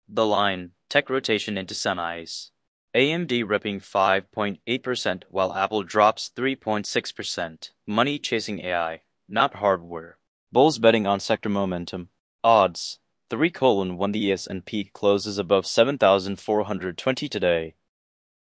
The line, tech rotation into semis. AMD ripping 5.8% while Apple drops 3.6%. Money chasing AI, not hardware. Bulls betting on sector momentum. Odds. 3:1 the S&P closes above 7,420 today.